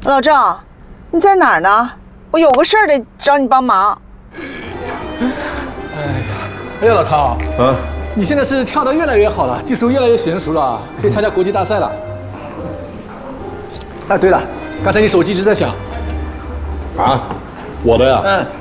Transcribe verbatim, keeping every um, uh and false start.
老郑，你在哪儿呢？我有个事儿得找你帮忙。 哎呀，哎呀，老汤， 啊， 你现在是跳得越来越好了，技术越来越娴熟了，可以参加国际大赛了。哎，对了，刚才你手机一直在响。 啊，我的呀。 嗯。